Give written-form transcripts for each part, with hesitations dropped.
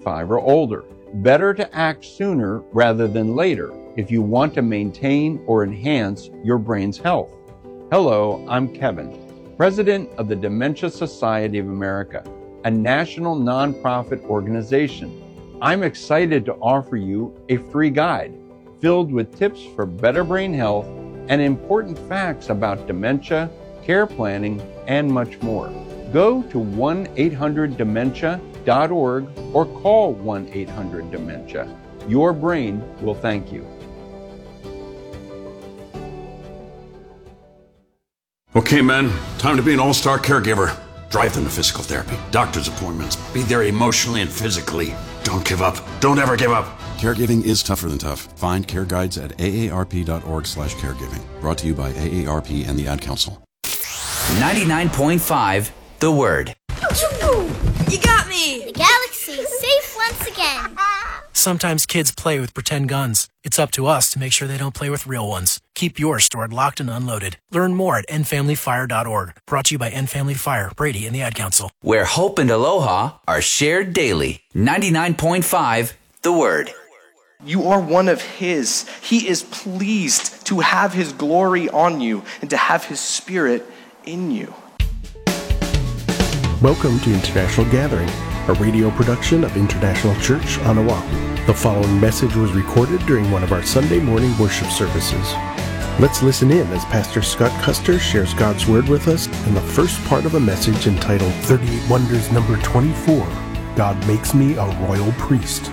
65 or older. Better to act sooner rather than later if you want to maintain or enhance your brain's health. Hello, I'm Kevin, President of the Dementia Society of America, a national nonprofit organization. I'm excited to offer you a free guide filled with tips for better brain health and important facts about dementia, care planning, and much more. Go to 1-800-DEMENTIA.org or call 1-800-DEMENTIA. Your brain will thank you. Okay, men, time to be an all-star caregiver. Drive them to physical therapy, doctor's appointments. Be there emotionally and physically. Don't give up. Don't ever give up. Caregiving is tougher than tough. Find care guides at aarp.org/caregiving. Brought to you by AARP and the Ad Council. 99.5 The Word. You got me! The galaxy's safe once again. Sometimes kids play with pretend guns. It's up to us to make sure they don't play with real ones. Keep yours stored locked and unloaded. Learn more at endfamilyfire.org. Brought to you by End Family Fire, Brady, and the Ad Council. Where hope and aloha are shared daily. 99.5 The Word. You are one of His. He is pleased to have His glory on you and to have His Spirit in you. Welcome to International Gathering, a radio production of International Church on Oahu. The following message was recorded during one of our Sunday morning worship services. Let's listen in as Pastor Scott Custer shares God's Word with us in the first part of a message entitled 38 Wonders number 24, God Makes Me a Royal Priest.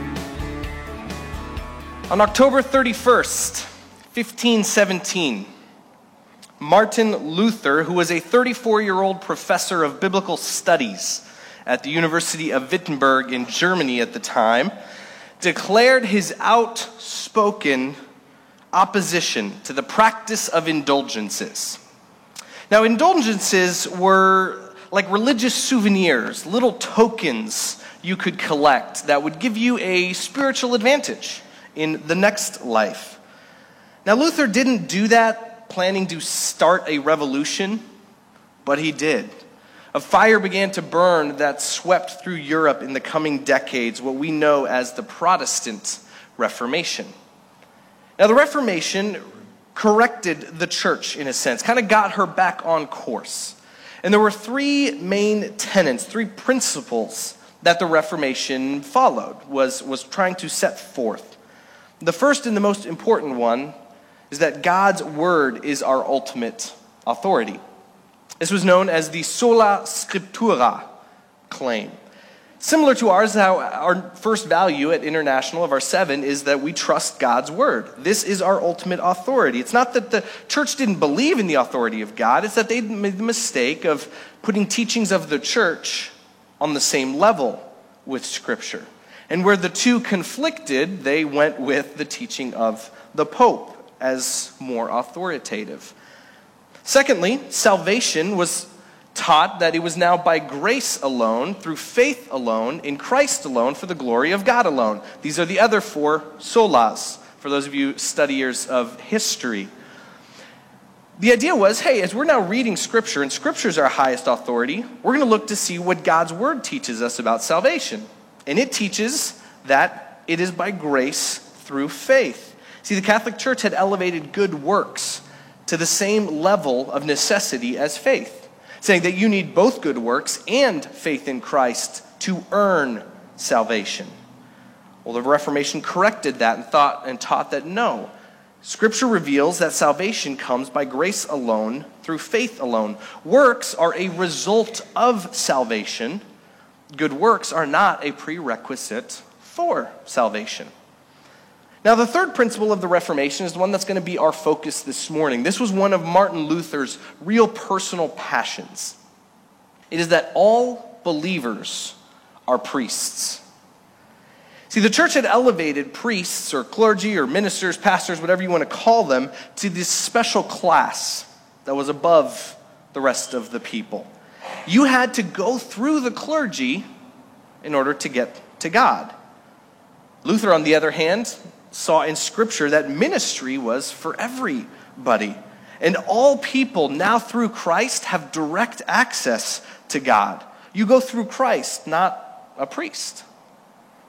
On October 31st, 1517, Martin Luther, who was a 34-year-old professor of biblical studies at the University of Wittenberg in Germany at the time, declared his outspoken opposition to the practice of indulgences. Now, indulgences were like religious souvenirs, little tokens you could collect that would give you a spiritual advantage in the next life. Now, Luther didn't do that planning to start a revolution, but he did. A fire began to burn that swept through Europe in the coming decades, what we know as the Protestant Reformation. Now, the Reformation corrected the church, in a sense, kind of got her back on course. And there were three main tenets, three principles that the Reformation followed, was trying to set forth. The first and the most important one is that God's Word is our ultimate authority. This was known as the sola scriptura claim. Similar to ours, how our first value at International of our 7 is that we trust God's Word. This is our ultimate authority. It's not that the church didn't believe in the authority of God, it's that they made the mistake of putting teachings of the church on the same level with Scripture. And where the two conflicted, they went with the teaching of the Pope as more authoritative. Secondly, salvation was taught that it was now by grace alone, through faith alone, in Christ alone, for the glory of God alone. These are the other four solas, for those of you studiers of history. The idea was, hey, as we're now reading Scripture, and Scripture is our highest authority, we're going to look to see what God's Word teaches us about salvation. And it teaches that it is by grace through faith. See, the Catholic Church had elevated good works to the same level of necessity as faith, saying that you need both good works and faith in Christ to earn salvation. Well, the Reformation corrected that and taught that no, Scripture reveals that salvation comes by grace alone, through faith alone. Works are a result of salvation. Good works are not a prerequisite for salvation. Now, the third principle of the Reformation is the one that's going to be our focus this morning. This was one of Martin Luther's real personal passions. It is that all believers are priests. See, the church had elevated priests or clergy or ministers, pastors, whatever you want to call them, to this special class that was above the rest of the people. You had to go through the clergy in order to get to God. Luther, on the other hand, saw in Scripture that ministry was for everybody. And all people now through Christ have direct access to God. You go through Christ, not a priest.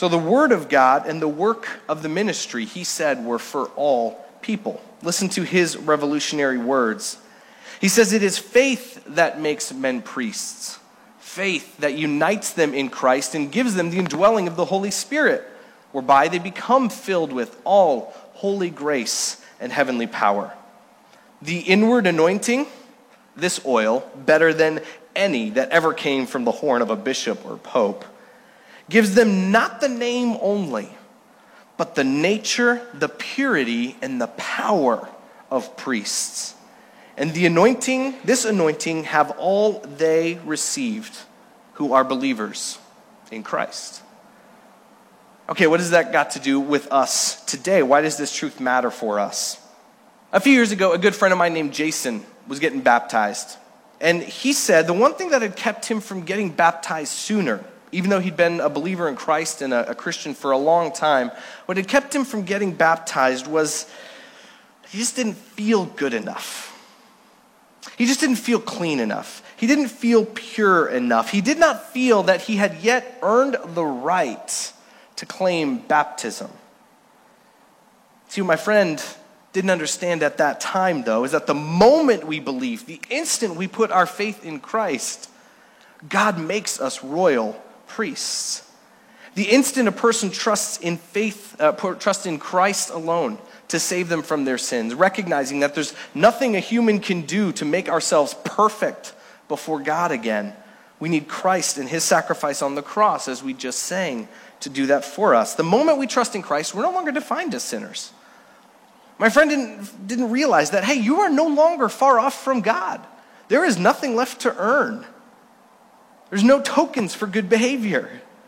So the word of God and the work of the ministry, he said, were for all people. Listen to his revolutionary words. He says, it is faith that makes men priests. Faith that unites them in Christ and gives them the indwelling of the Holy Spirit, whereby they become filled with all holy grace and heavenly power. The inward anointing, this oil, better than any that ever came from the horn of a bishop or pope, gives them not the name only, but the nature, the purity, and the power of priests. And the anointing, this anointing, have all they received who are believers in Christ. Okay, what does that got to do with us today? Why does this truth matter for us? A few years ago, a good friend of mine named Jason was getting baptized. And he said the one thing that had kept him from getting baptized sooner, even though he'd been a believer in Christ and a Christian for a long time, what had kept him from getting baptized was he just didn't feel good enough. He just didn't feel clean enough. He didn't feel pure enough. He did not feel that he had yet earned the right to claim baptism. See, what my friend didn't understand at that time, though, is that the moment we believe, the instant we put our faith in Christ, God makes us royal priests. The instant a person trusts in Christ alone to save them from their sins, recognizing that there's nothing a human can do to make ourselves perfect before God again. We need Christ and his sacrifice on the cross, as we just sang, to do that for us. The moment we trust in Christ, we're no longer defined as sinners. My friend didn't realize that, hey, you are no longer far off from God. There is nothing left to earn. There's no tokens for good behavior.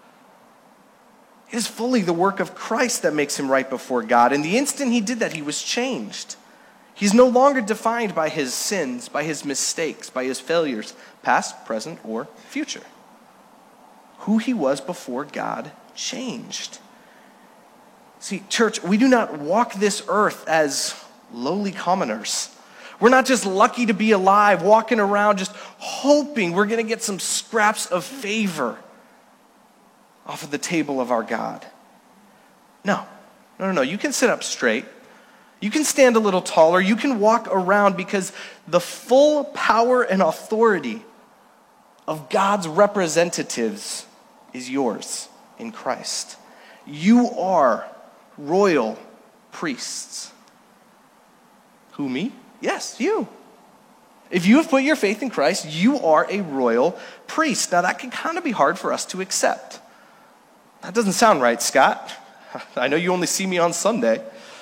It is fully the work of Christ that makes him right before God. And the instant he did that, he was changed. He's no longer defined by his sins, by his mistakes, by his failures, past, present, or future. Who he was before God changed. See, church, we do not walk this earth as lowly commoners. We're not just lucky to be alive, walking around just hoping we're going to get some scraps of favor off of the table of our God. No. You can sit up straight. You can stand a little taller. You can walk around because the full power and authority of God's representatives is yours in Christ. You are royal priests. Who, me? Yes, you. If you have put your faith in Christ, you are a royal priest. Now that can kind of be hard for us to accept. That doesn't sound right, Scott. I know you only see me on Sunday.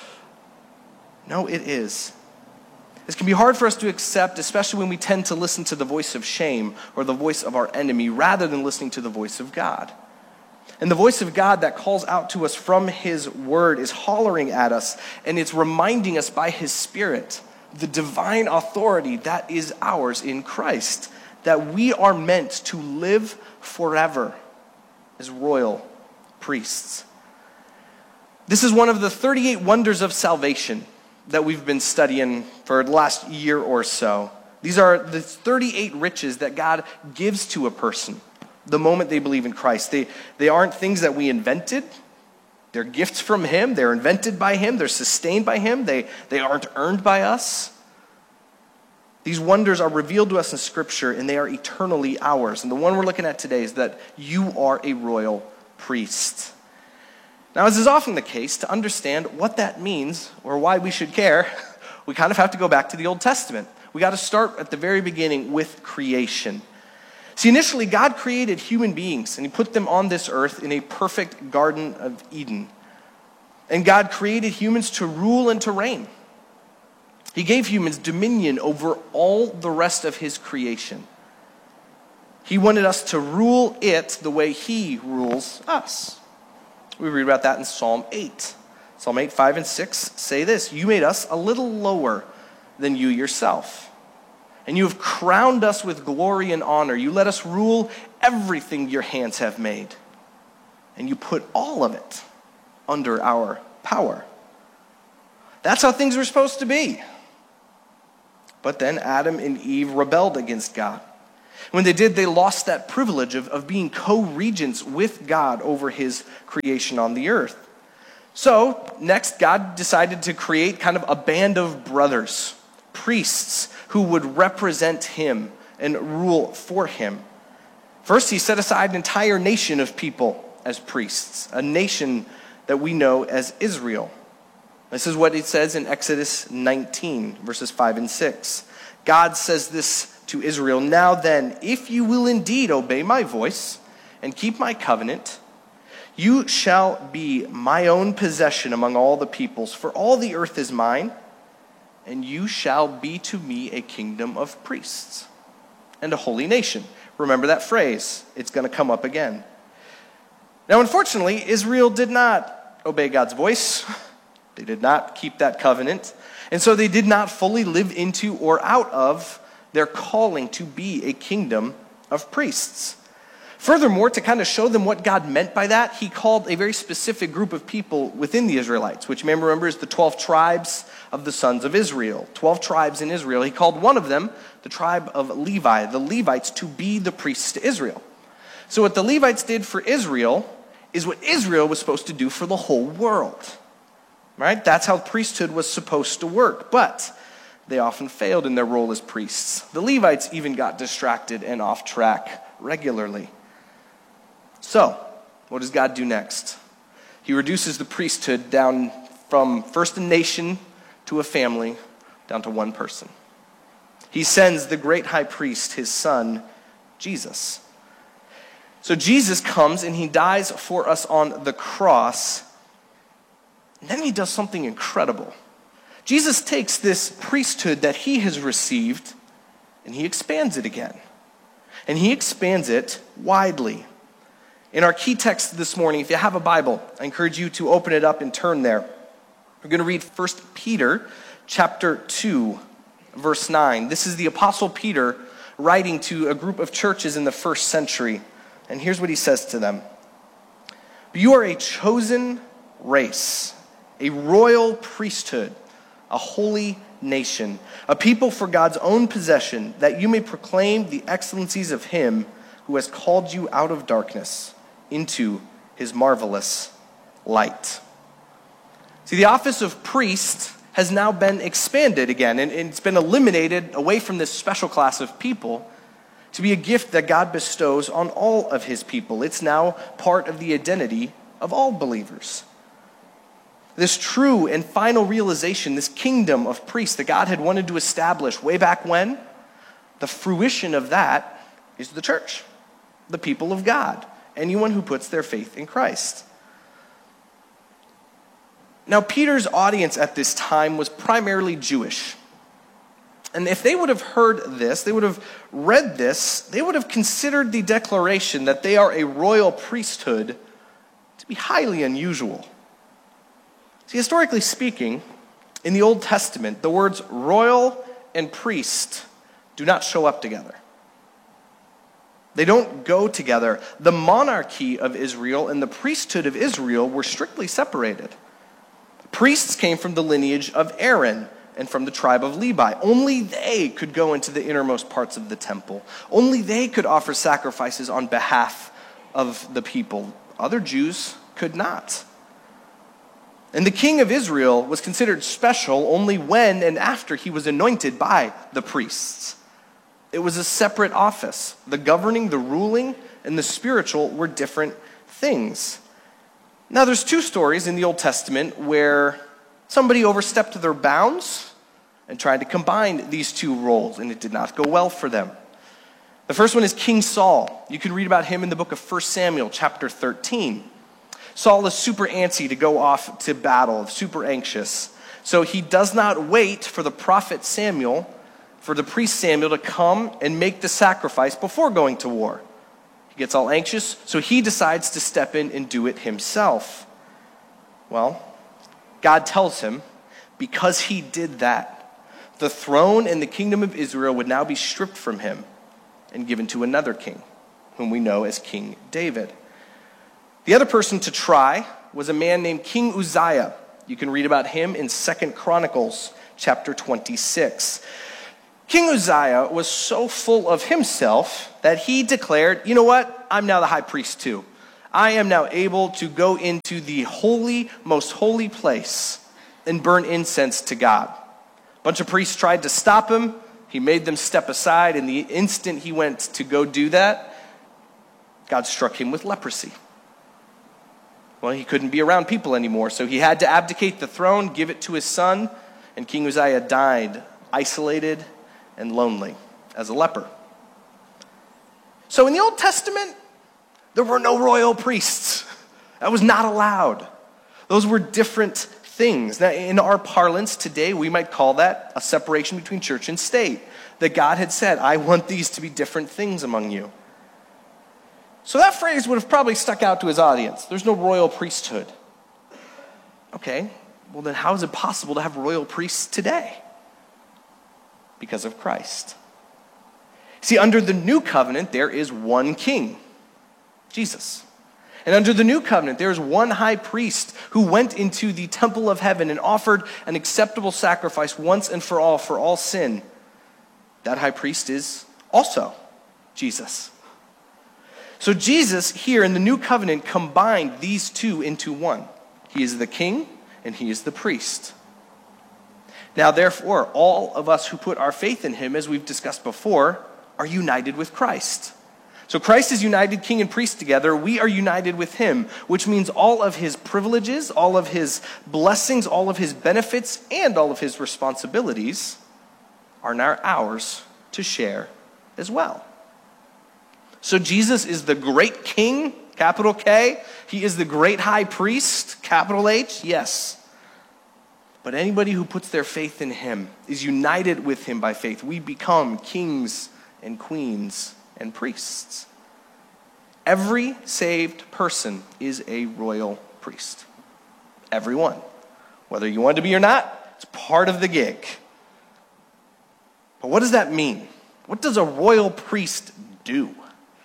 No, it is. This can be hard for us to accept, especially when we tend to listen to the voice of shame or the voice of our enemy rather than listening to the voice of God. And the voice of God that calls out to us from his word is hollering at us, and it's reminding us by his Spirit the divine authority that is ours in Christ, that we are meant to live forever as royal priests. This is one of the 38 wonders of salvation that we've been studying for the last year or so. These are the 38 riches that God gives to a person the moment they believe in Christ. They aren't things that we invented. They're gifts from him. They're invented by him. They're sustained by him. They aren't earned by us. These wonders are revealed to us in Scripture, and they are eternally ours. And the one we're looking at today is that you are a royal priest. Now, as is often the case, to understand what that means or why we should care, we kind of have to go back to the Old Testament. We got to start at the very beginning with creation. See, initially, God created human beings, and he put them on this earth in a perfect Garden of Eden. And God created humans to rule and to reign. He gave humans dominion over all the rest of his creation. He wanted us to rule it the way he rules us. We read about that in Psalm 8. Psalm 8, 5, and 6 say this: you made us a little lower than you yourself, and you have crowned us with glory and honor. You let us rule everything your hands have made, and you put all of it under our power. That's how things were supposed to be. But then Adam and Eve rebelled against God. When they did, they lost that privilege of being co-regents with God over his creation on the earth. So, next, God decided to create kind of a band of brothers, priests, who would represent him and rule for him. First, he set aside an entire nation of people as priests, a nation that we know as Israel. This is what it says in Exodus 19, verses 5 and 6. God says this to Israel, "Now then, if you will indeed obey my voice and keep my covenant, you shall be my own possession among all the peoples, for all the earth is mine, and you shall be to me a kingdom of priests and a holy nation." Remember that phrase. It's going to come up again. Now, unfortunately, Israel did not obey God's voice. They did not keep that covenant. And so they did not fully live into or out of their calling to be a kingdom of priests. Furthermore, to kind of show them what God meant by that, he called a very specific group of people within the Israelites, which you may remember is the 12 tribes of the sons of Israel. 12 tribes in Israel. He called one of them, the tribe of Levi, the Levites, to be the priests to Israel. So what the Levites did for Israel is what Israel was supposed to do for the whole world. Right? That's how priesthood was supposed to work. But they often failed in their role as priests. The Levites even got distracted and off track regularly. So, what does God do next? He reduces the priesthood down from first a nation to a family, down to one person. He sends the great high priest, his son, Jesus. So Jesus comes and he dies for us on the cross. And then he does something incredible. Jesus takes this priesthood that he has received and he expands it again. And he expands it widely. In our key text this morning, if you have a Bible, I encourage you to open it up and turn there. We're going to read 1 Peter chapter 2, verse 9. This is the Apostle Peter writing to a group of churches in the first century. And here's what he says to them. "You are a chosen race, a royal priesthood, a holy nation, a people for God's own possession, that you may proclaim the excellencies of him who has called you out of darkness into his marvelous light." See, the office of priest has now been expanded again, and it's been eliminated away from this special class of people to be a gift that God bestows on all of his people. It's now part of the identity of all believers. This true and final realization, this kingdom of priests that God had wanted to establish way back when, the fruition of that is the church, the people of God, anyone who puts their faith in Christ. Now, Peter's audience at this time was primarily Jewish. And if they would have heard this, they would have read this, they would have considered the declaration that they are a royal priesthood to be highly unusual. See, historically speaking, in the Old Testament, the words royal and priest do not show up together. They don't go together. The monarchy of Israel and the priesthood of Israel were strictly separated. Priests came from the lineage of Aaron and from the tribe of Levi. Only they could go into the innermost parts of the temple. Only they could offer sacrifices on behalf of the people. Other Jews could not. And the king of Israel was considered special only when and after he was anointed by the priests. It was a separate office. The governing, the ruling, and the spiritual were different things. Now, there's two stories in the Old Testament where somebody overstepped their bounds and tried to combine these two roles, and it did not go well for them. The first one is King Saul. You can read about him in the book of 1 Samuel, chapter 13. Saul is super antsy to go off to battle, super anxious. So he does not wait for the prophet Samuel, for the priest Samuel to come and make the sacrifice before going to war. He gets all anxious, so he decides to step in and do it himself. Well, God tells him, because he did that, the throne and the kingdom of Israel would now be stripped from him and given to another king, whom we know as King David. The other person to try was a man named King Uzziah. You can read about him in 2 Chronicles chapter 26. King Uzziah was so full of himself that he declared, you know what? I'm now the high priest too. I am now able to go into the holy, most holy place and burn incense to God. A bunch of priests tried to stop him. He made them step aside, and the instant he went to go do that, God struck him with leprosy. Well, he couldn't be around people anymore, so he had to abdicate the throne, give it to his son, and King Uzziah died isolated and lonely as a leper. So in the Old Testament, there were no royal priests. That was not allowed. Those were different things. Now, in our parlance today, we might call that a separation between church and state. That God had said, I want these to be different things among you. So that phrase would have probably stuck out to his audience. There's no royal priesthood. Okay, well then how is it possible to have royal priests today? Because of Christ. See, under the new covenant, there is one king, Jesus. And under the new covenant, there is one high priest who went into the temple of heaven and offered an acceptable sacrifice once and for all sin. That high priest is also Jesus. So Jesus here in the new covenant combined these two into one. He is the king and he is the priest. Now, therefore, all of us who put our faith in him, as we've discussed before, are united with Christ. So Christ is united king and priest together. We are united with him, which means all of his privileges, all of his blessings, all of his benefits, and all of his responsibilities are now ours to share as well. So Jesus is the great king, capital K. He is the great high priest, capital H, yes. But anybody who puts their faith in him is united with him by faith. We become kings and queens and priests. Every saved person is a royal priest. Everyone. Whether you want to be or not, it's part of the gig. But what does that mean? What does a royal priest do? Well,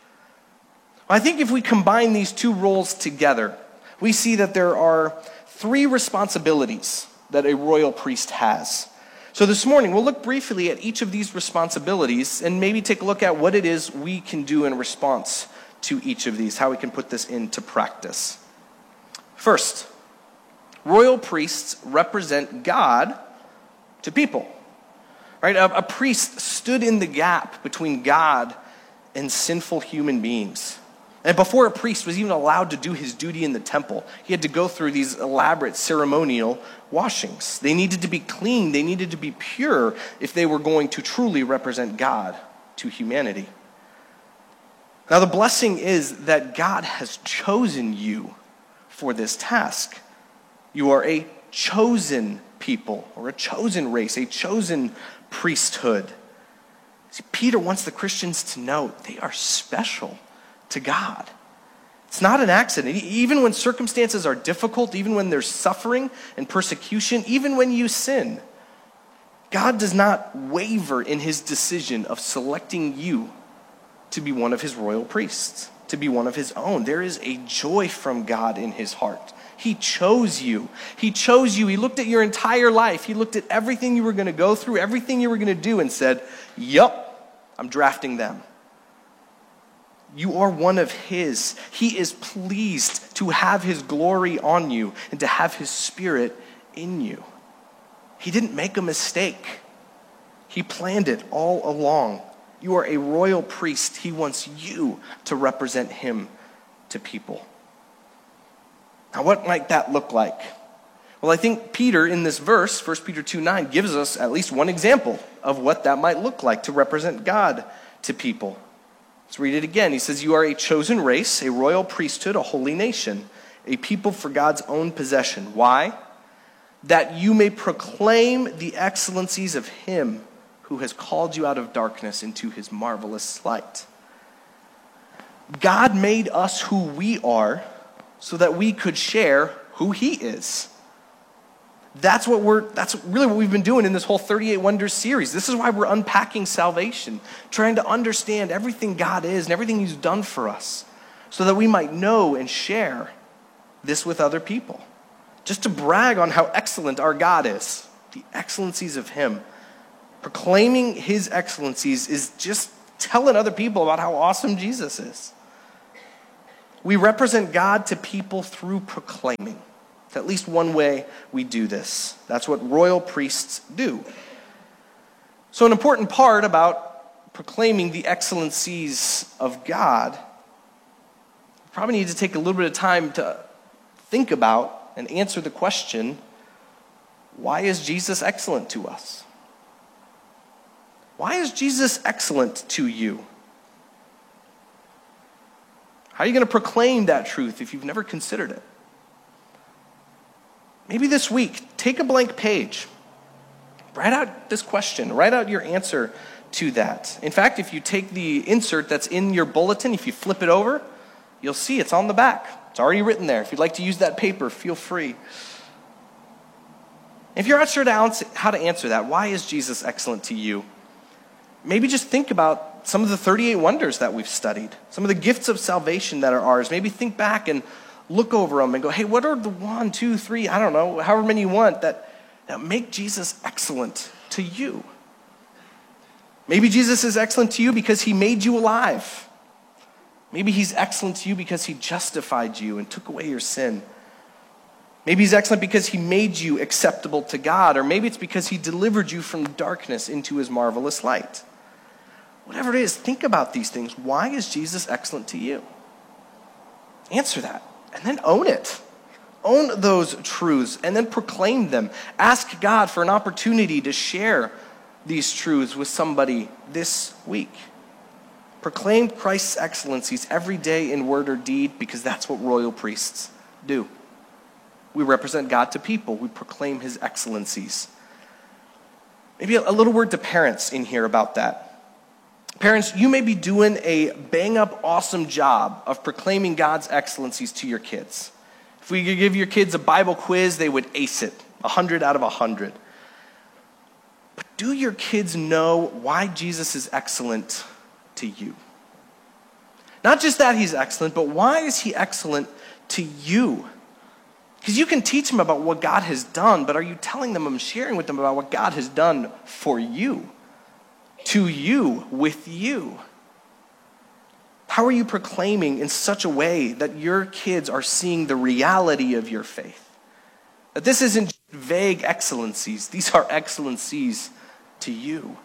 I think if we combine these two roles together, we see that there are three responsibilities that a royal priest has. So this morning, we'll look briefly at each of these responsibilities and maybe take a look at what it is we can do in response to each of these, how we can put this into practice. First, royal priests represent God to people. Right? A priest stood in the gap between God and sinful human beings. And before a priest was even allowed to do his duty in the temple, he had to go through these elaborate ceremonial washings. They needed to be clean, they needed to be pure if they were going to truly represent God to humanity. Now the blessing is that God has chosen you for this task. You are a chosen people, or a chosen race, a chosen priesthood. See, Peter wants the Christians to know they are special to God. It's not an accident. Even when circumstances are difficult, even when there's suffering and persecution, even when you sin, God does not waver in his decision of selecting you to be one of his royal priests, to be one of his own. There is a joy from God in his heart. He chose you. He chose you. He looked at your entire life. He looked at everything you were going to go through, everything you were going to do, and said, yup, I'm drafting them. You are one of his. He is pleased to have his glory on you and to have his spirit in you. He didn't make a mistake. He planned it all along. You are a royal priest. He wants you to represent him to people. Now, what might that look like? Well, I think Peter in this verse, 1 Peter 2:9, gives us at least one example of what that might look like to represent God to people. Let's read it again. He says, you are a chosen race, a royal priesthood, a holy nation, a people for God's own possession. Why? That you may proclaim the excellencies of him who has called you out of darkness into his marvelous light. God made us who we are so that we could share who he is. That's really what we've been doing in this whole 38 Wonders series. This is why we're unpacking salvation, trying to understand everything God is and everything he's done for us, so that we might know and share this with other people. Just to brag on how excellent our God is, the excellencies of him. Proclaiming his excellencies is just telling other people about how awesome Jesus is. We represent God to people through proclaiming. It's at least one way we do this. That's what royal priests do. So an important part about proclaiming the excellencies of God, we probably need to take a little bit of time to think about and answer the question, why is Jesus excellent to us? Why is Jesus excellent to you? How are you going to proclaim that truth if you've never considered it? Maybe this week, take a blank page. Write out this question. Write out your answer to that. In fact, if you take the insert that's in your bulletin, if you flip it over, you'll see it's on the back. It's already written there. If you'd like to use that paper, feel free. If you're not sure how to answer that, why is Jesus excellent to you? Maybe just think about some of the 38 wonders that we've studied, some of the gifts of salvation that are ours. Maybe think back and look over them and go, hey, what are the 1, 2, 3, I don't know, however many you want that make Jesus excellent to you? Maybe Jesus is excellent to you because he made you alive. Maybe he's excellent to you because he justified you and took away your sin. Maybe he's excellent because he made you acceptable to God, or maybe it's because he delivered you from darkness into his marvelous light. Whatever it is, think about these things. Why is Jesus excellent to you? Answer that, and then own it. Own those truths, and then proclaim them. Ask God for an opportunity to share these truths with somebody this week. Proclaim Christ's excellencies every day in word or deed, because that's what royal priests do. We represent God to people. We proclaim his excellencies. Maybe a little word to parents in here about that. Parents, you may be doing a bang-up awesome job of proclaiming God's excellencies to your kids. If we could give your kids a Bible quiz, they would ace it, 100 out of 100. But do your kids know why Jesus is excellent to you? Not just that he's excellent, but why is he excellent to you? Because you can teach them about what God has done, but are you telling them and sharing with them about what God has done for you, to you, with you? How are you proclaiming in such a way that your kids are seeing the reality of your faith? That this isn't just vague excellencies, these are excellencies to you.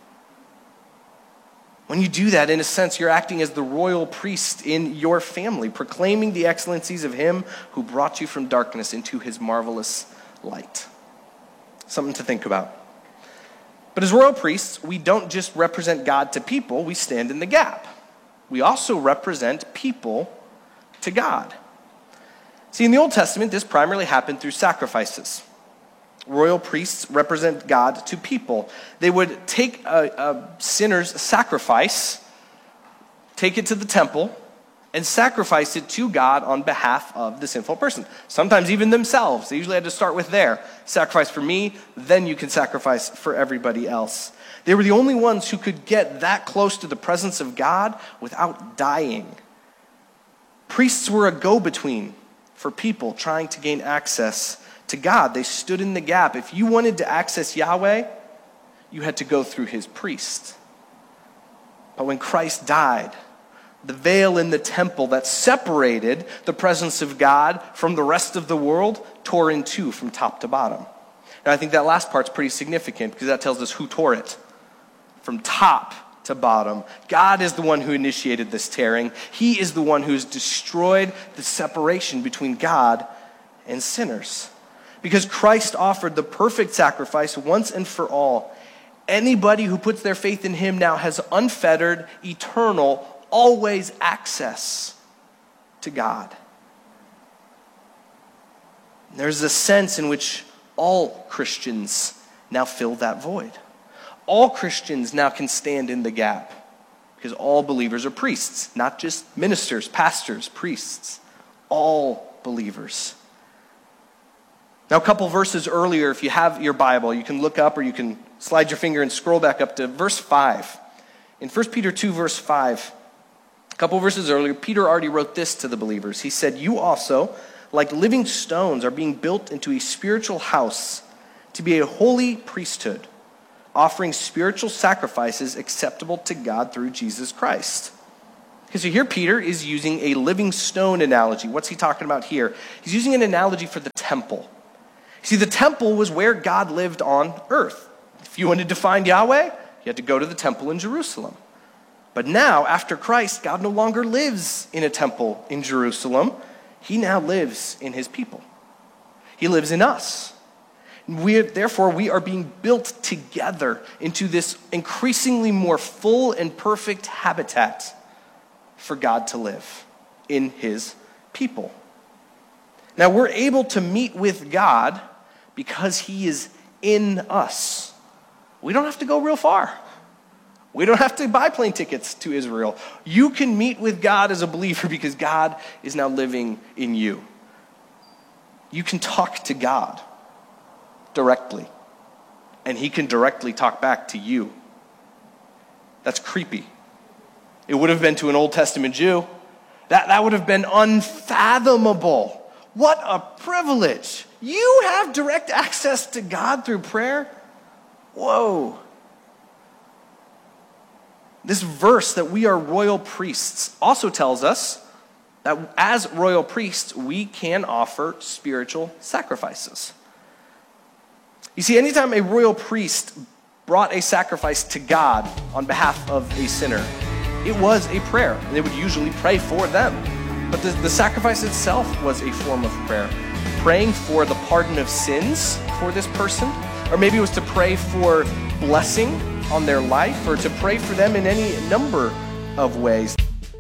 When you do that, in a sense, you're acting as the royal priest in your family, proclaiming the excellencies of him who brought you from darkness into his marvelous light. Something to think about. But as royal priests, we don't just represent God to people, we stand in the gap. We also represent people to God. See, in the Old Testament, this primarily happened through sacrifices. Royal priests represent God to people. They would take a sinner's sacrifice, take it to the temple, and sacrifice it to God on behalf of the sinful person. Sometimes even themselves. They usually had to start with their sacrifice for me, then you can sacrifice for everybody else. They were the only ones who could get that close to the presence of God without dying. Priests were a go-between for people trying to gain access to God. They stood in the gap. If you wanted to access Yahweh, you had to go through his priest. But when Christ died, the veil in the temple that separated the presence of God from the rest of the world tore in two from top to bottom. And I think that last part's pretty significant because that tells us who tore it. From top to bottom. God is the one who initiated this tearing. He is the one who's destroyed the separation between God and sinners. Because Christ offered the perfect sacrifice once and for all. Anybody who puts their faith in him now has unfettered, eternal, always access to God. There's a sense in which all Christians now fill that void. All Christians now can stand in the gap because all believers are priests, not just ministers, pastors, priests. All believers. Now, a couple verses earlier, if you have your Bible, you can look up or you can slide your finger and scroll back up to verse 5. In 1 Peter 2, verse 5, a couple verses earlier, Peter already wrote this to the believers. He said, "You also, like living stones, are being built into a spiritual house to be a holy priesthood, offering spiritual sacrifices acceptable to God through Jesus Christ. Okay, so here Peter is using a living stone analogy. What's he talking about here? He's using an analogy for the temple. See, the temple was where God lived on earth. If you wanted to find Yahweh, you had to go to the temple in Jerusalem. But now, after Christ, God no longer lives in a temple in Jerusalem. He now lives in his people. He lives in us. Therefore, we are being built together into this increasingly more full and perfect habitat for God to live in his people. Now, we're able to meet with God because he is in us. We don't have to go real far. We don't have to buy plane tickets to Israel. You can meet with God as a believer because God is now living in you. You can talk to God directly, and he can directly talk back to you. That's creepy. It would have been to an Old Testament Jew. That would have been unfathomable. What a privilege. You have direct access to God through prayer? Whoa. This verse that we are royal priests also tells us that as royal priests, we can offer spiritual sacrifices. You see, anytime a royal priest brought a sacrifice to God on behalf of a sinner, it was a prayer, and they would usually pray for them. But the sacrifice itself was a form of prayer. Praying for the pardon of sins for this person, or maybe it was to pray for blessing on their life, or to pray for them in any number of ways.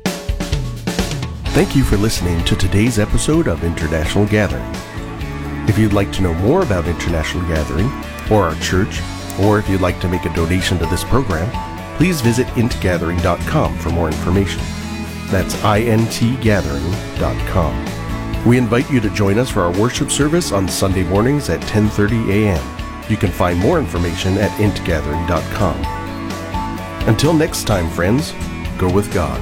Thank you for listening to today's episode of International Gathering. If you'd like to know more about International Gathering, or our church, or if you'd like to make a donation to this program, please visit intgathering.com for more information. That's intgathering.com. We invite you to join us for our worship service on Sunday mornings at 10:30 a.m. You can find more information at intgathering.com. Until next time, friends, go with God.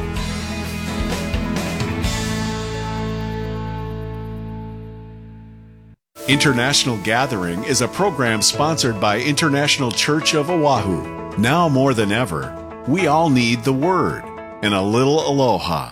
International Gathering is a program sponsored by International Church of Oahu. Now more than ever, we all need the Word and a little aloha.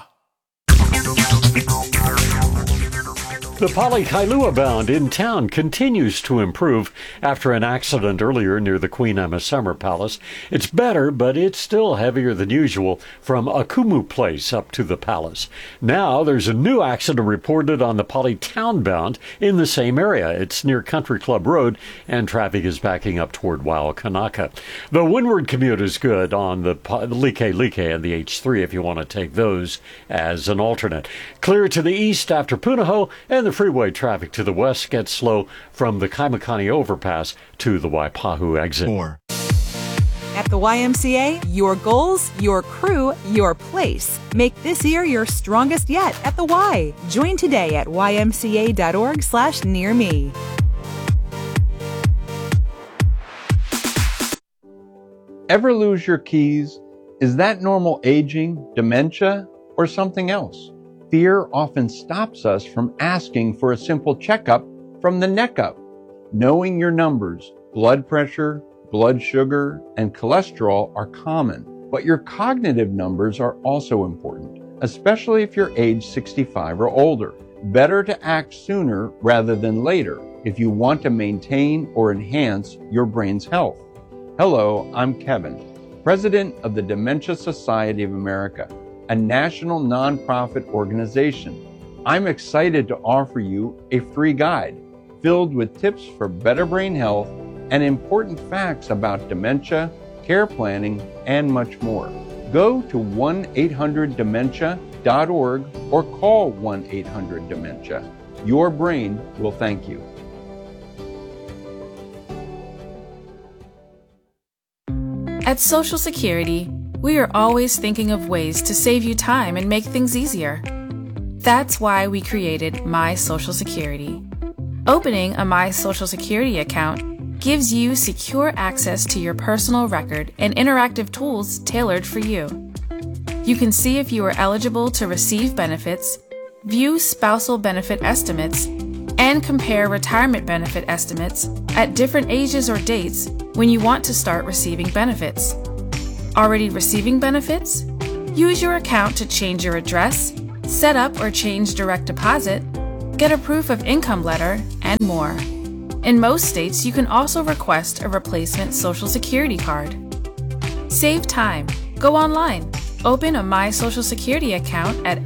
The Pali Kailua Bound in town continues to improve after an accident earlier near the Queen Emma Summer Palace. It's better, but it's still heavier than usual from Akumu Place up to the palace. Now there's a new accident reported on the Pali Town Bound in the same area. It's near Country Club Road, and traffic is backing up toward Waiakanaka. The windward commute is good on the Like and the H3 if you want to take those as an alternate. Clear to the east after Punahou, and the freeway traffic to the west gets slow from the Kaimakani overpass to the Waipahu exit. At the YMCA, your goals, your crew, your place. Make this year your strongest yet at the Y. Join today at ymca.org/nearme. Ever lose your keys? Is that normal aging, dementia, or something else? Fear often stops us from asking for a simple checkup from the neck up. Knowing your numbers, blood pressure, blood sugar, and cholesterol are common, but your cognitive numbers are also important, especially if you're age 65 or older. Better to act sooner rather than later if you want to maintain or enhance your brain's health. Hello, I'm Kevin, President of the Dementia Society of America, a national nonprofit organization. I'm excited to offer you a free guide filled with tips for better brain health and important facts about dementia, care planning, and much more. Go to 1-800-DEMENTIA.org or call 1-800-DEMENTIA. Your brain will thank you. At Social Security, we are always thinking of ways to save you time and make things easier. That's why we created My Social Security. Opening a My Social Security account gives you secure access to your personal record and interactive tools tailored for you. You can see if you are eligible to receive benefits, view spousal benefit estimates, and compare retirement benefit estimates at different ages or dates when you want to start receiving benefits. Already receiving benefits? Use your account to change your address, set up or change direct deposit, get a proof of income letter, and more. In most states, you can also request a replacement Social Security card. Save time. Go online. Open a My Social Security account at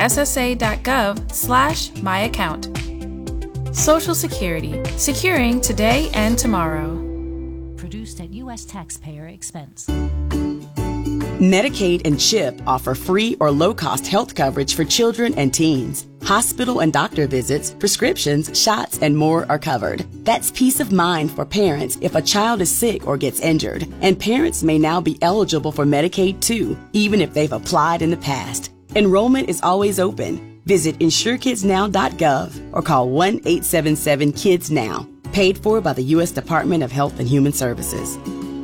ssa.gov/myaccount. Social Security. Securing today and tomorrow. Produced at U.S. taxpayer expense. Medicaid and CHIP offer free or low-cost health coverage for children and teens. Hospital and doctor visits, prescriptions, shots, and more are covered. That's peace of mind for parents if a child is sick or gets injured. And parents may now be eligible for Medicaid too, even if they've applied in the past. Enrollment is always open. Visit InsureKidsNow.gov or call 1-877-KIDS-NOW. Paid for by the U.S. Department of Health and Human Services.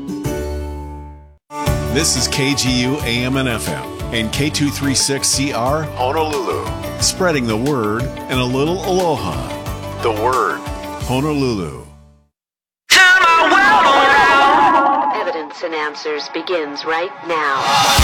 This is KGU AM and FM and K236CR Honolulu. Spreading the word and a little aloha. The Word, Honolulu. Evidence and Answers begins right now.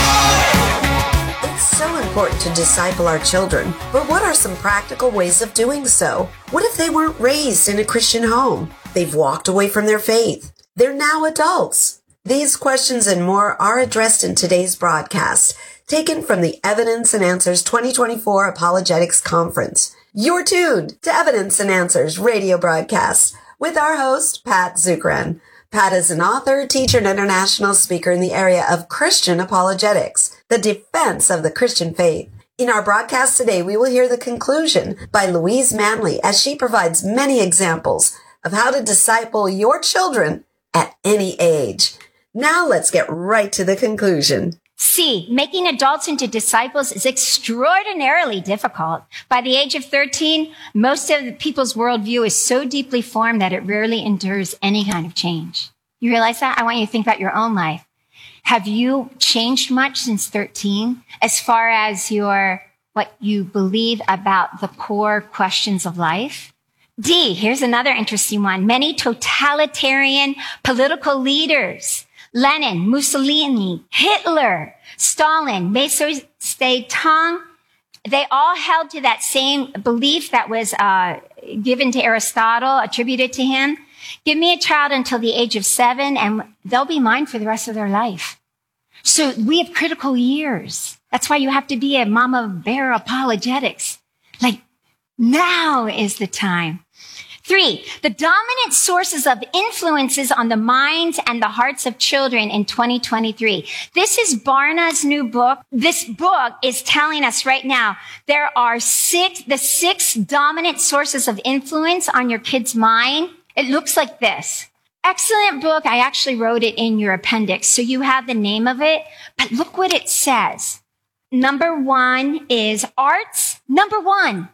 It's so important to disciple our children, but what are some practical ways of doing so? What if they weren't raised in a Christian home? They've walked away from their faith. They're now adults. These questions and more are addressed in today's broadcast, taken from the Evidence and Answers 2024 Apologetics Conference. You're tuned to Evidence and Answers radio broadcast with our host, Pat Zukeran. Pat is an author, teacher, and international speaker in the area of Christian apologetics, the defense of the Christian faith. In our broadcast today, we will hear the conclusion by Louise Manley as she provides many examples of how to disciple your children at any age. Now let's get right to the conclusion. C, making adults into disciples is extraordinarily difficult. By the age of 13, most of the people's worldview is so deeply formed that it rarely endures any kind of change. You realize that? I want you to think about your own life. Have you changed much since 13 as far as what you believe about the core questions of life? D, here's another interesting one. Many totalitarian political leaders, Lenin, Mussolini, Hitler, Stalin, Mao Zedong, they all held to that same belief that was given to Aristotle, attributed to him. Give me a child until the age of 7 and they'll be mine for the rest of their life. So we have critical years. That's why you have to be a mama bear apologetics. Like, now is the time. 3, the dominant sources of influences on the minds and the hearts of children in 2023. This is Barna's new book. This book is telling us right now there are 6 dominant sources of influence on your kid's mind. It looks like this. Excellent book. I actually wrote it in your appendix, so you have the name of it. But look what it says. Number 1 is arts. Number 1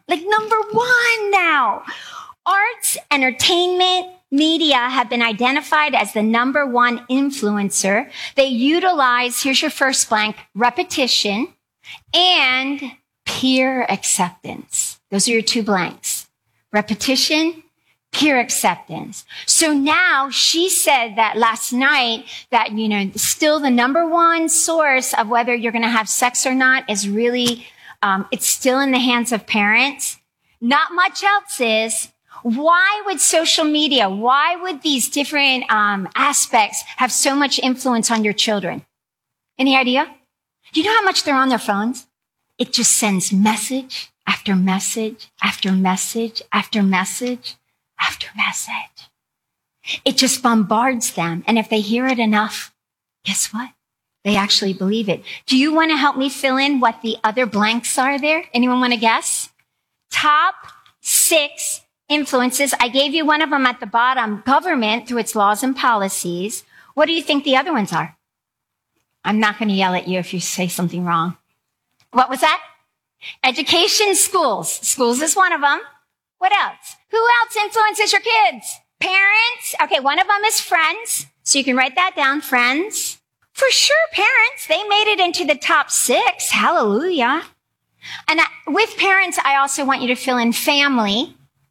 now. Arts, entertainment, media have been identified as the number 1 influencer. They utilize, here's your first blank, repetition and peer acceptance. Those are your 2 blanks. Repetition, peer acceptance. So now she said that last night that, still the number 1 source of whether you're going to have sex or not is really, it's still in the hands of parents. Not much else is. Why would social media, why would these different aspects have so much influence on your children? Any idea? You know how much they're on their phones? It just sends message after message after message after message after message. It just bombards them. And if they hear it enough, guess what? They actually believe it. Do you want to help me fill in what the other blanks are there? Anyone want to guess? Top 6 influences. I gave you one of them at the bottom. Government through its laws and policies. What do you think the other ones are? I'm not going to yell at you if you say something wrong. What was that? Education, schools. Schools is one of them. What else? Who else influences your kids? Parents. Okay, one of them is friends. So you can write that down, friends. For sure, parents. They made it into the top 6. Hallelujah. And with parents, I also want you to fill in family.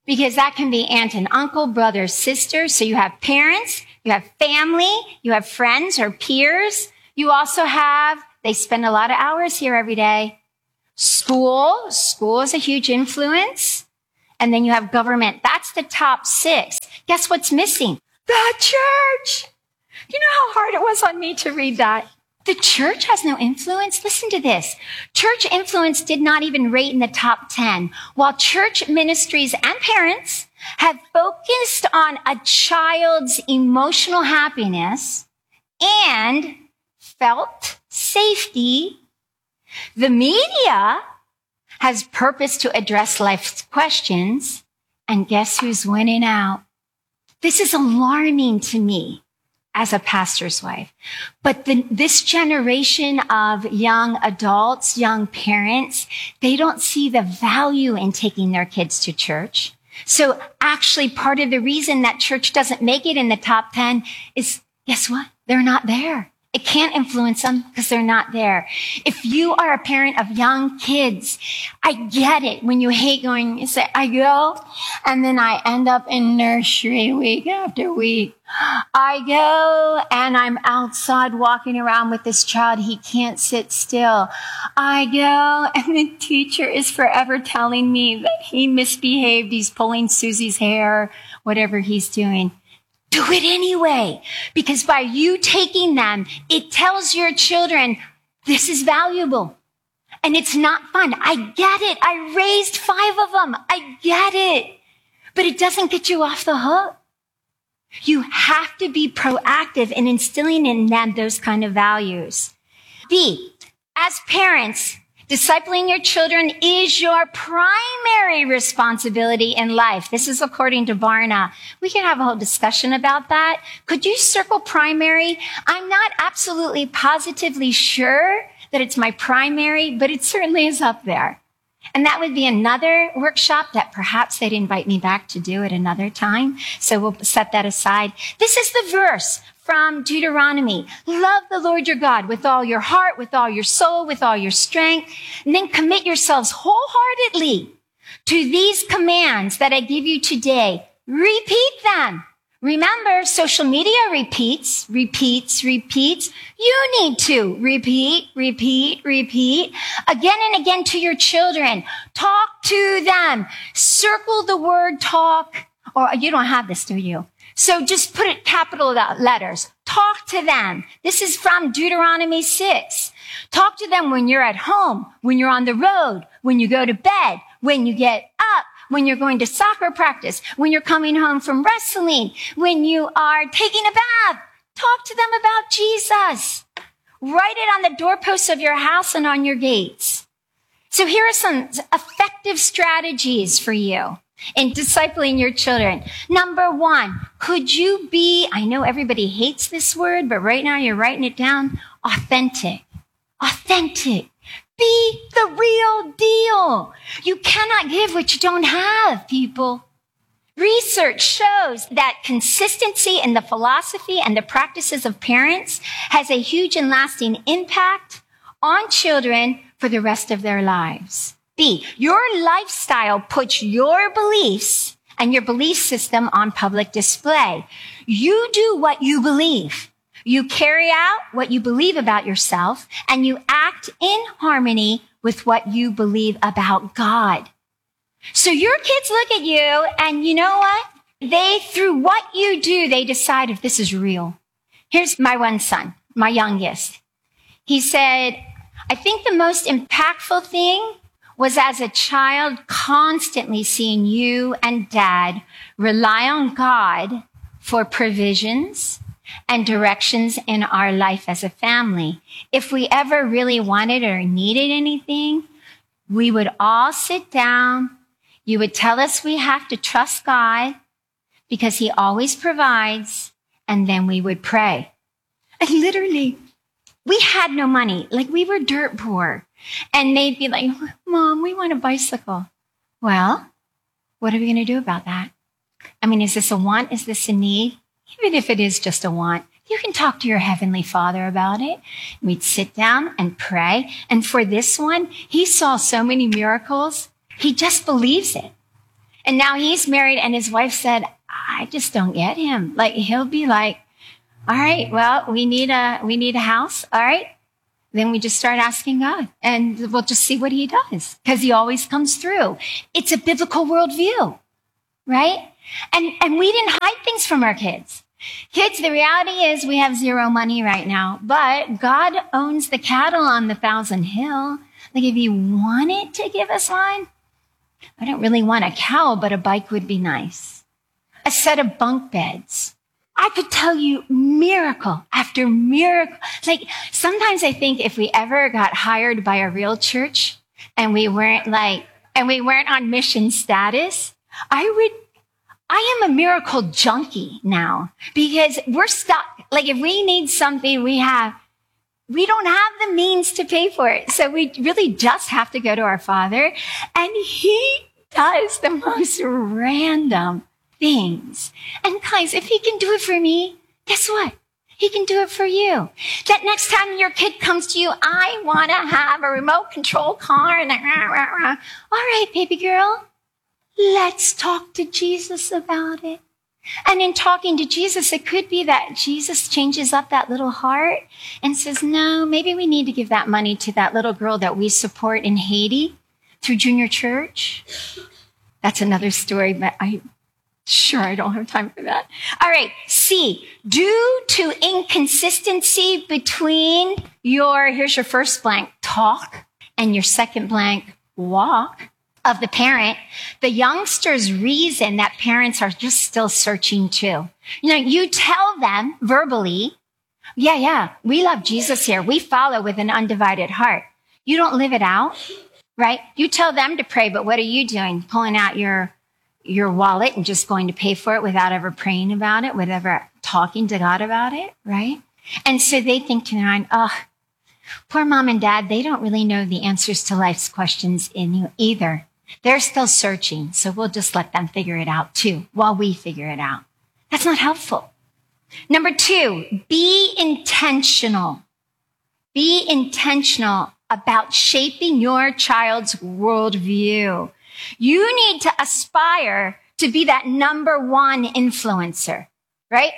because that can be aunt and uncle, brother, sister. So you have parents, you have family, you have friends or peers. You also have, they spend a lot of hours here every day. School is a huge influence. And then you have government. That's the top 6. Guess what's missing? The church. You know how hard it was on me to read that? The church has no influence. Listen to this. Church influence did not even rate in the top 10, while church ministries and parents have focused on a child's emotional happiness and felt safety. The media has purpose to address life's questions, and guess who's winning out? This is alarming to me as a pastor's wife. But this generation of young adults, young parents, they don't see the value in taking their kids to church. So actually part of the reason that church doesn't make it in the top 10 is, guess what? They're not there. It can't influence them because they're not there. If you are a parent of young kids, I get it when you hate going, you say, I go, and then I end up in nursery week after week. I go and I'm outside walking around with this child. He can't sit still. I go and the teacher is forever telling me that he misbehaved. He's pulling Susie's hair, whatever he's doing. Do it anyway, because by you taking them, it tells your children, this is valuable and it's not fun. I get it. I raised 5 of them. I get it, but it doesn't get you off the hook. You have to be proactive in instilling in them those kind of values. B, as parents, discipling your children is your primary responsibility in life. This is according to Barna. We can have a whole discussion about that. Could you circle primary? I'm not absolutely positively sure that it's my primary, but it certainly is up there. And that would be another workshop that perhaps they'd invite me back to do at another time. So we'll set that aside. This is the verse from Deuteronomy. Love the Lord your God with all your heart, with all your soul, with all your strength, and then commit yourselves wholeheartedly to these commands that I give you today. Repeat them. Remember, social media repeats. You need to repeat again and again to your children. Talk to them. Circle the word talk. Or you don't have this, do you? So just put it capital letters. Talk to them. This is from Deuteronomy 6. Talk to them when you're at home, when you're on the road, when you go to bed, when you get up, when you're going to soccer practice, when you're coming home from wrestling, when you are taking a bath. Talk to them about Jesus. Write it on the doorposts of your house and on your gates. So here are some effective strategies for you in discipling your children. Number 1, could you be, I know everybody hates this word, but right now you're writing it down, authentic. Authentic. Be the real deal. You cannot give what you don't have, people. Research shows that consistency in the philosophy and the practices of parents has a huge and lasting impact on children for the rest of their lives. B, your lifestyle puts your beliefs and your belief system on public display. You do what you believe. You carry out what you believe about yourself, and you act in harmony with what you believe about God. So your kids look at you, and you know what? Through what you do, they decide if this is real. Here's my one son, my youngest. He said, I think the most impactful thing was as a child constantly seeing you and Dad rely on God for provisions and directions in our life as a family. If we ever really wanted or needed anything, we would all sit down. You would tell us we have to trust God because He always provides, and then we would pray. And literally, we had no money. Like, we were dirt poor. And they'd be like, Mom, we want a bicycle. Well, what are we going to do about that? I mean, is this a want? Is this a need? Even if it is just a want, you can talk to your Heavenly Father about it. We'd sit down and pray. And for this one, he saw so many miracles. He just believes it. And now he's married, and his wife said, I just don't get him. Like, he'll be like, all right, well, we need a house. All right. Then we just start asking God, and we'll just see what he does, because he always comes through. It's a biblical worldview, right? And we didn't hide things from our kids. Kids, the reality is we have zero money right now, but God owns the cattle on the 1,000 hill. Like, if he wanted to give us one, I don't really want a cow, but a bike would be nice. A set of bunk beds. I could tell you miracle after miracle. Like, sometimes I think if we ever got hired by a real church and we weren't on mission status, I am a miracle junkie now, because we're stuck. Like, if we need something, we don't have the means to pay for it. So we really just have to go to our Father, and he does the most random things. And guys, if he can do it for me, guess what? He can do it for you. That next time your kid comes to you, I want to have a remote control car. And all right, baby girl, let's talk to Jesus about it. And in talking to Jesus, it could be that Jesus changes up that little heart and says, no, maybe we need to give that money to that little girl that we support in Haiti through Junior Church. That's another story, but I don't have time for that. All right. C, due to inconsistency between here's your first blank, talk, and your second blank, walk, of the parent, the youngsters reason that parents are just still searching too. You tell them verbally, yeah, we love Jesus here. We follow with an undivided heart. You don't live it out, right? You tell them to pray, but what are you doing? Pulling out your wallet and just going to pay for it without ever praying about it, without ever talking to God about it, right? And so they think to their mind, poor mom and dad, they don't really know the answers to life's questions either. They're still searching, so we'll just let them figure it out too, while we figure it out. That's not helpful. Number 2, be intentional. Be intentional about shaping your child's worldview. You need to aspire to be that number 1 influencer, right?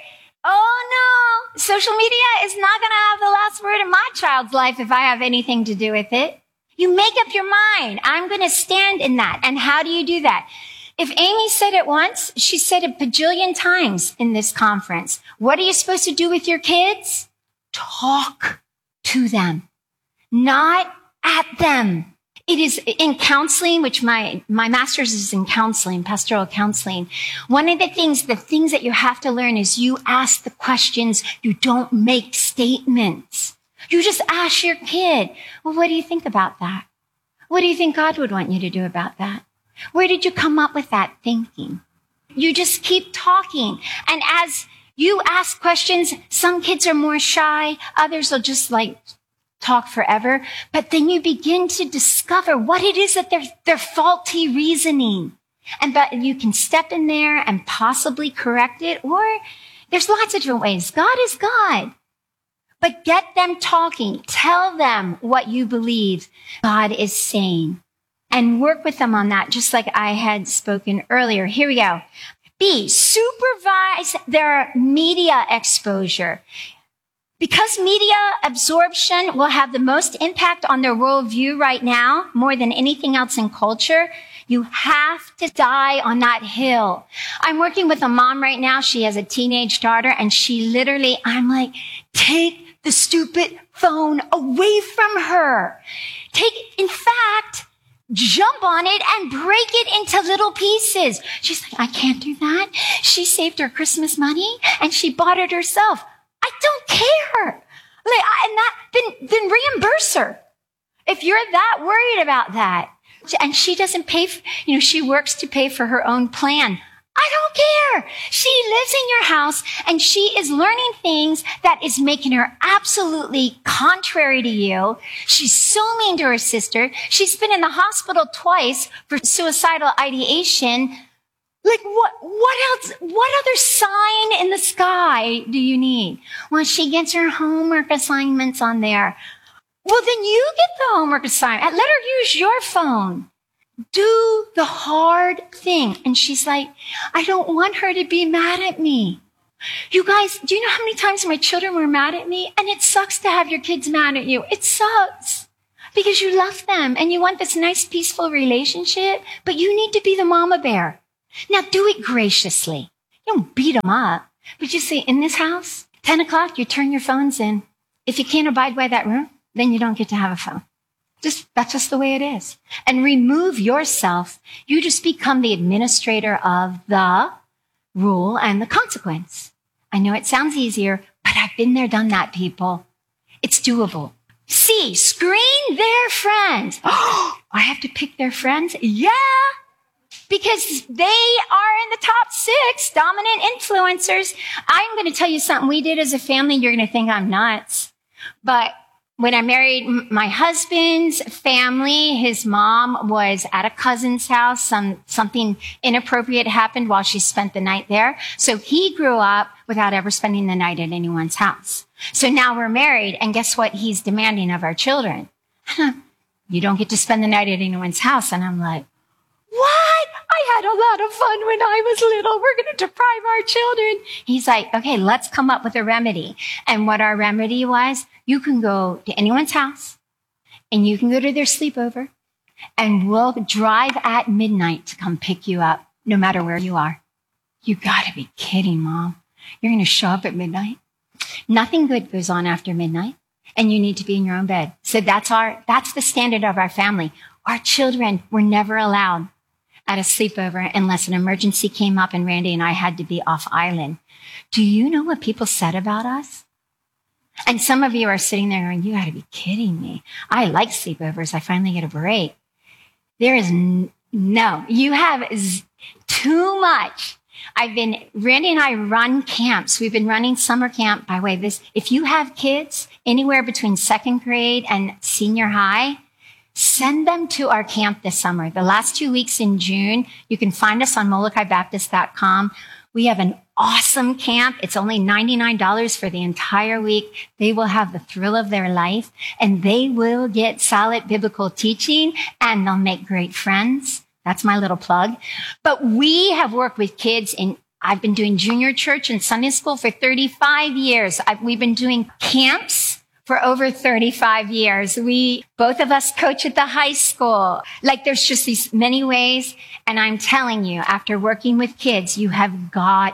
Oh no, social media is not going to have the last word in my child's life if I have anything to do with it. You make up your mind. I'm going to stand in that. And how do you do that? If Amy said it once, she said it a bajillion times in this conference. What are you supposed to do with your kids? Talk to them, not at them. It is in counseling, which my master's is in counseling, pastoral counseling. One of the things that you have to learn is you ask the questions. You don't make statements. You just ask your kid, well, what do you think about that? What do you think God would want you to do about that? Where did you come up with that thinking? You just keep talking. And as you ask questions, some kids are more shy. Others will just talk forever. But then you begin to discover what it is that they're faulty reasoning. But you can step in there and possibly correct it. Or there's lots of different ways. God is God. But get them talking. Tell them what you believe God is saying. And work with them on that, just like I had spoken earlier. Here we go. B, supervise their media exposure. Because media absorption will have the most impact on their worldview right now, more than anything else in culture, you have to die on that hill. I'm working with a mom right now. She has a teenage daughter, and I'm like, take the stupid phone away from her. In fact, jump on it and break it into little pieces. She's like, I can't do that. She saved her Christmas money and she bought it herself. I don't care. Then reimburse her. If you're that worried about that. And she doesn't pay, she works to pay for her own plan. I don't care. She lives in your house and she is learning things that is making her absolutely contrary to you. She's so mean to her sister. She's been in the hospital twice for suicidal ideation. What else? What other sign in the sky do you need? Well, she gets her homework assignments on there. Well, then you get the homework assignment. Let her use your phone. do the hard thing. And she's like, I don't want her to be mad at me. You guys, do you know how many times my children were mad at me? And it sucks to have your kids mad at you. It sucks because you love them and you want this nice, peaceful relationship, but you need to be the mama bear. Now do it graciously. You don't beat them up, but you say, in this house, 10 o'clock, you turn your phones in. If you can't abide by that rule, then you don't get to have a phone. That's just the way it is. And remove yourself. You just become the administrator of the rule and the consequence. I know it sounds easier, but I've been there, done that, people. It's doable. C, screen their friends. Oh, I have to pick their friends? Yeah, because they are in the top 6 dominant influencers. I'm going to tell you something we did as a family. You're going to think I'm nuts. But when I married my husband's family, his mom was at a cousin's house. Something inappropriate happened while she spent the night there. So he grew up without ever spending the night at anyone's house. So now we're married, and guess what he's demanding of our children? You don't get to spend the night at anyone's house. And I'm like, what? I had a lot of fun when I was little. We're going to deprive our children. He's like, okay, let's come up with a remedy. And what our remedy was, you can go to anyone's house and you can go to their sleepover and we'll drive at midnight to come pick you up no matter where you are. You got to be kidding, Mom. You're going to show up at midnight. Nothing good goes on after midnight and you need to be in your own bed. So that's the standard of our family. Our children were never allowed at a sleepover unless an emergency came up and Randy and I had to be off island. Do you know what people said about us? And some of you are sitting there going, you got to be kidding me. I like sleepovers. I finally get a break. There is no, you have too much. Randy and I run camps. We've been running summer camp by way of this. If you have kids anywhere between 2nd grade and senior high, send them to our camp this summer. The last 2 weeks in June, you can find us on molokaibaptist.com. We have an awesome camp. It's only $99 for the entire week. They will have the thrill of their life and they will get solid biblical teaching and they'll make great friends. That's my little plug. But we have worked with kids I've been doing junior church and Sunday school for 35 years. We've been doing camps for over 35 years. Both of us coach at the high school. Like there's just these many ways. And I'm telling you, after working with kids, you have got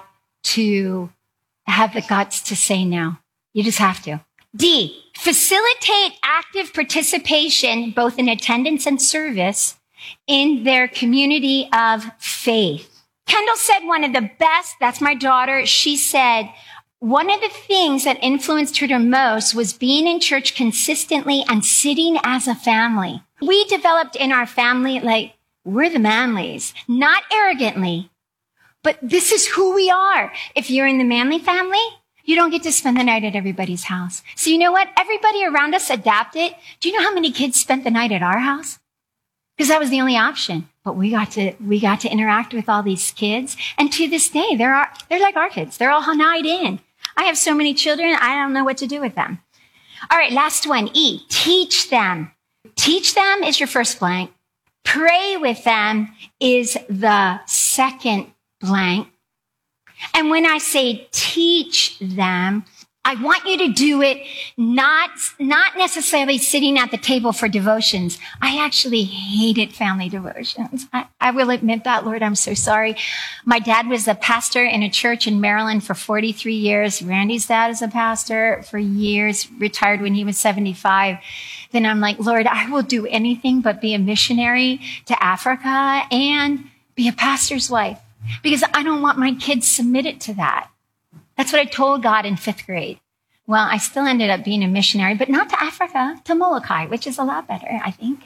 to have the guts to say no. You just have to. D, facilitate active participation, both in attendance and service, in their community of faith. Kendall said one of the best, that's my daughter, she said, one of the things that influenced her the most was being in church consistently and sitting as a family. We developed in our family, like, we're the Manleys, not arrogantly, but this is who we are. If you're in the Manley family, you don't get to spend the night at everybody's house. So you know what? Everybody around us adapted. Do you know how many kids spent the night at our house? Because that was the only option. But we got to interact with all these kids. And to this day, they're like our kids. They're all hana'd in. I have so many children, I don't know what to do with them. All right, last one, E, teach them. Teach them is your first blank. Pray with them is the second blank. And when I say teach them, I want you to do it not necessarily sitting at the table for devotions. I actually hated family devotions. I will admit that, Lord, I'm so sorry. My dad was a pastor in a church in Maryland for 43 years. Randy's dad is a pastor for years, retired when he was 75. Then I'm like, Lord, I will do anything but be a missionary to Africa and be a pastor's wife because I don't want my kids submitted to that. That's what I told God in 5th grade. Well, I still ended up being a missionary, but not to Africa, to Molokai, which is a lot better, I think.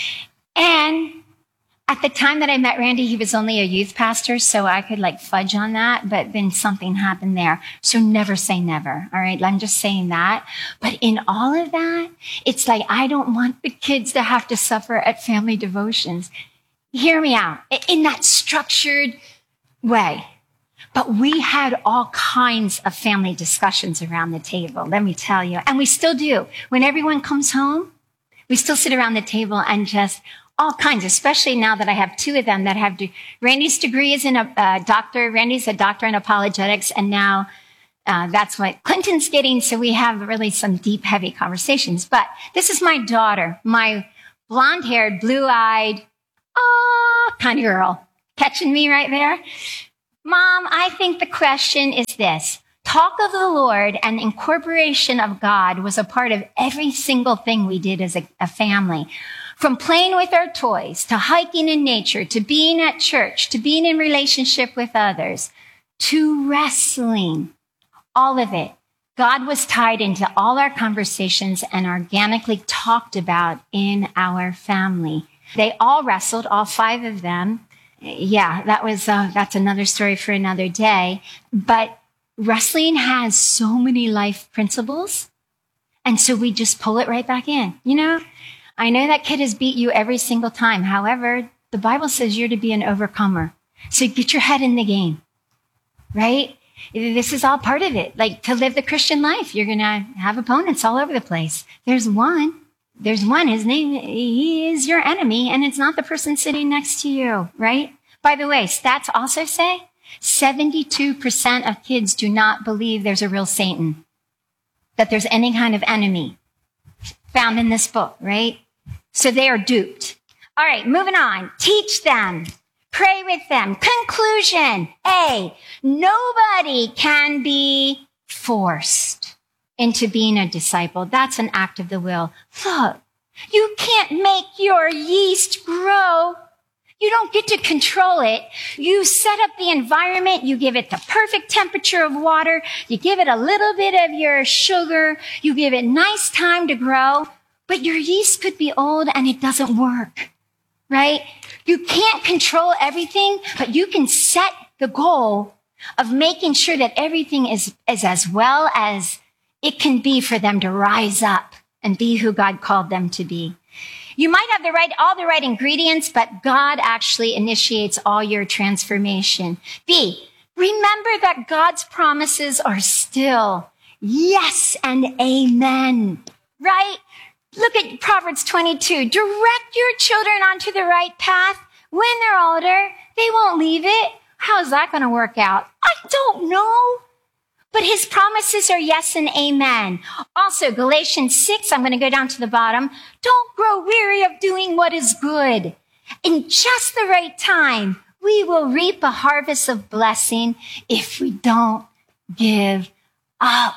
And at the time that I met Randy, he was only a youth pastor, so I could fudge on that, but then something happened there. So never say never, all right? I'm just saying that. But in all of that, it's like I don't want the kids to have to suffer at family devotions. Hear me out. In that structured way. But we had all kinds of family discussions around the table, let me tell you. And we still do. When everyone comes home, we still sit around the table and just all kinds, especially now that I have two of them that have, Randy's degree is in Randy's a doctor in apologetics, and now that's what Clinton's getting, so we have really some deep, heavy conversations. But this is my daughter, my blonde-haired, blue-eyed, kind of girl. Catching me right there? Mom, I think the question is this. Talk of the Lord and incorporation of God was a part of every single thing we did as a family. From playing with our toys, to hiking in nature, to being at church, to being in relationship with others, to wrestling, all of it. God was tied into all our conversations and organically talked about in our family. They all wrestled, all 5 of them. Yeah, that's another story for another day. But wrestling has so many life principles. And so we just pull it right back in. You know, I know that kid has beat you every single time. However, the Bible says you're to be an overcomer. So get your head in the game, right? This is all part of it. Like, to live the Christian life, you're going to have opponents all over the place. There's one. His name, he is your enemy, and it's not the person sitting next to you, right? By the way, stats also say 72% of kids do not believe there's a real Satan, that there's any kind of enemy found in this book, right? So they are duped. All right, moving on. Teach them. Pray with them. Conclusion. A, nobody can be forced into being a disciple. That's an act of the will. Look, you can't make your yeast grow. You don't get to control it. You set up the environment. You give it the perfect temperature of water. You give it a little bit of your sugar. You give it nice time to grow. But your yeast could be old and it doesn't work, right? You can't control everything, but you can set the goal of making sure that everything is as well as it can be for them to rise up and be who God called them to be. You might have all the right ingredients, but God actually initiates all your transformation. B, remember that God's promises are still yes and amen, right? Look at Proverbs 22. Direct your children onto the right path. When they're older, they won't leave it. How's that going to work out? I don't know. But his promises are yes and amen. Also, Galatians 6, I'm going to go down to the bottom. Don't grow weary of doing what is good. In just the right time, we will reap a harvest of blessing if we don't give up.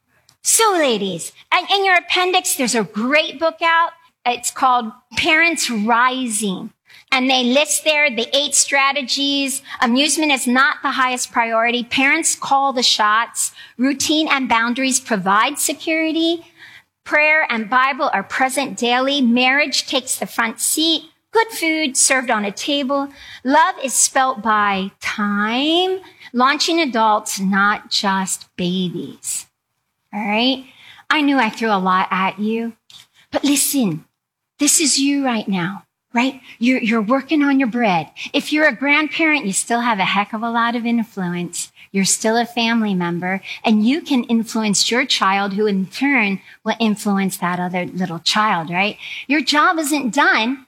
So, ladies, in your appendix, there's a great book out. It's called Parents Rising. And they list there the 8 strategies. Amusement is not the highest priority. Parents call the shots. Routine and boundaries provide security. Prayer and Bible are present daily. Marriage takes the front seat. Good food served on a table. Love is spelt by time. Launching adults, not just babies. All right? I knew I threw a lot at you. But listen, this is you right now. Right? You're working on your bread. If you're a grandparent, you still have a heck of a lot of influence. You're still a family member, and you can influence your child, who in turn will influence that other little child, right? Your job isn't done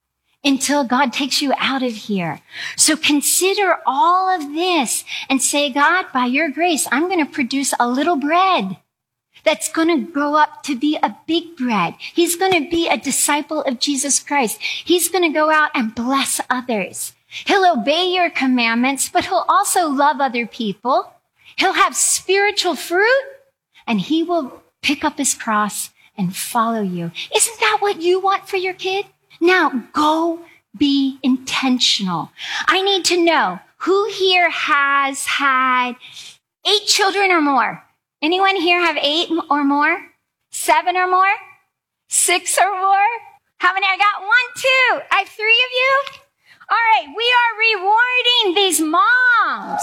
until God takes you out of here. So consider all of this and say, God, by your grace, I'm going to produce a little bread that's going to grow up to be a big bread. He's going to be a disciple of Jesus Christ. He's going to go out and bless others. He'll obey your commandments, but he'll also love other people. He'll have spiritual fruit, and he will pick up his cross and follow you. Isn't that what you want for your kid? Now go be intentional. I need to know who here has had 8 children or more. Anyone here have 8 or more? 7 or more? 6 or more? How many? I got 1, 2. I have 3 of you? All right, we are rewarding these moms.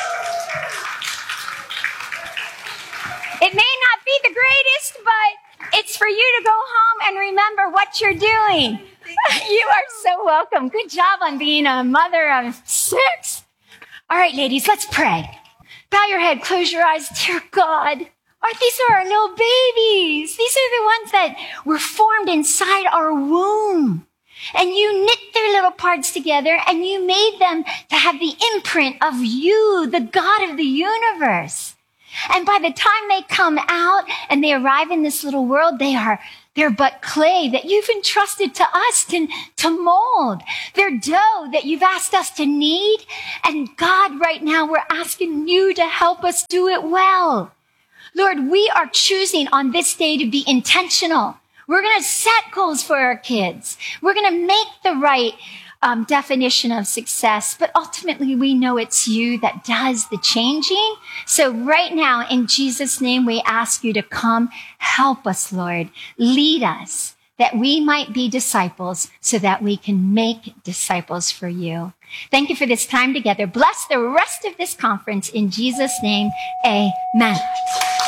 It may not be the greatest, but it's for you to go home and remember what you're doing. You are so welcome. Good job on being a mother of 6. All right, ladies, let's pray. Bow your head, close your eyes. Dear God, these are our little babies. These are the ones that were formed inside our womb. And you knit their little parts together and you made them to have the imprint of you, the God of the universe. And by the time they come out and they arrive in this little world, they're but clay that you've entrusted to us to mold. They're dough that you've asked us to knead. And God, right now, we're asking you to help us do it well. Lord, we are choosing on this day to be intentional. We're going to set goals for our kids. We're going to make the right definition of success, but ultimately we know it's you that does the changing. So right now, in Jesus' name, we ask you to come help us, Lord. Lead us that we might be disciples so that we can make disciples for you. Thank you for this time together. Bless the rest of this conference in Jesus' name. Amen.